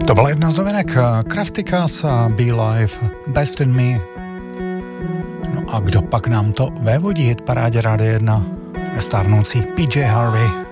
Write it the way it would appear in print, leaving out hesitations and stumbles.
To byla jedna z novinek Crafticas a Be Live, Best in Me. No a kdo pak nám to vévodí? Hit parádě Rádia 1, nestárnoucí PJ Harvey.